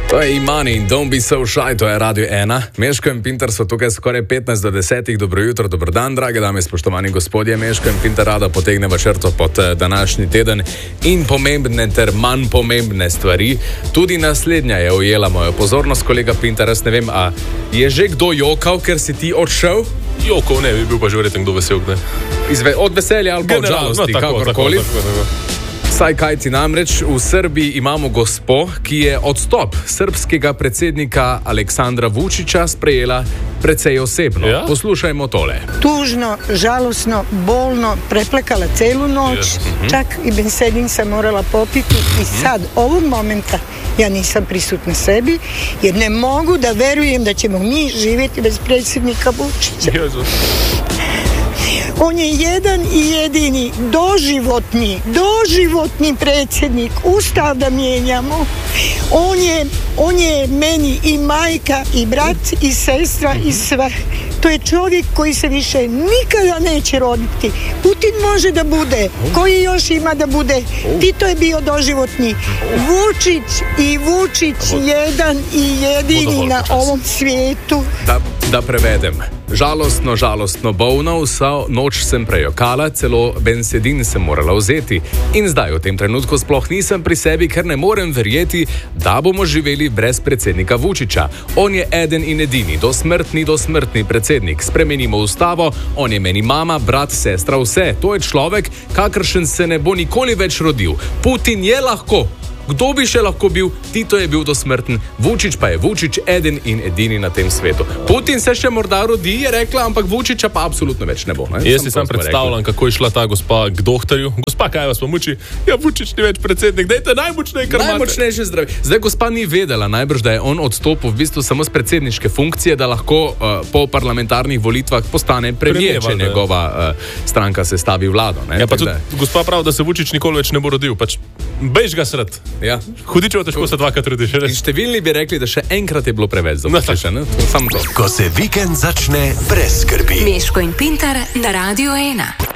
To je Imani in Don't Be So Shy, to je Radio 1. Meško in Pintar so tukaj skoraj 15 do 10. Dobro jutro, dober dan, drage dame, spoštovani gospodje. Meško in Pintar rada potegneva črto pod današnji teden in pomembne ter manj pomembne stvari. Tudi naslednja je ujela mojo pozornost, kolega Pintar, jaz ne vem, a je že kdo jokal, ker si ti odšel? Jokov ne, bi bil pa že verjetno kdo vesel, ne? Od veselja ali pa od žalosti, kakorkoli. Saj kajti namreč, v Srbiji imamo gospo, ki je odstop srbskega predsednika Aleksandra Vučića sprejela precej osebno. Ja? Poslušajmo tole. Tužno, žalosno, bolno, preplakala celu noć, čak i bensedin sam morala popiti i sad, ovog momenta, ja nisam prisutna sebi, jer ne mogu da verujem da ćemo mi živjeti bez predsjednika Vučića. On je jedan i jedini doživotni predsjednik. Ustav da mijenjamo. On je meni i majka, i brat, i sestra, i sve. To je čovjek koji se više nikada neće roditi. Putin može da bude. Koji još ima da bude? Tito je bio doživotni. Vučić jedan i jedini na ovom svijetu. Da prevedem. Žalostno bolno, vso noč sem prejokala, celo bensedin sem morala vzeti. In zdaj v tem trenutku sploh nisem pri sebi, ker ne morem verjeti, da bomo živeli brez predsednika Vučića. On je eden in edini, dosmrtni predsednik. Spremenimo ustavo, on je meni mama, brat, sestra, vse. To je človek, kakršen se ne bo nikoli več rodil. Putin je lahko. Kdo bi še lahko bil? Tito je bil dosmrten, Vučić pa je Vučić eden in edini na tem svetu. Putin se še morda rodi, je rekla, ampak Vučića pa absolutno več ne bo. Ne? Jaz si sam predstavljam, kako je šla ta gospa k doktorju. Gospa, kaj vas pa muči? Ja, Vučić ni več predsednik, dajte najmočnejše zdravi. Zdaj gospa ni vedela najbrž, da je on odstopil v bistvu samo z predsedniške funkcije, da lahko po parlamentarnih volitvah postane premijer, če njegova stranka sestavi vlado. Ne? Ja, pa tudi gospa pravi, da se Vučić nikoli več ne bo rodil, pač bež ga srd. Ja. Hudičevo težko se dvakrat rodiš. In številni bi rekli, da še enkrat je bilo preveč za Vučića. Samo to. Ko se vikend začne brez skrbi. Meško in Pintar na Radio 1.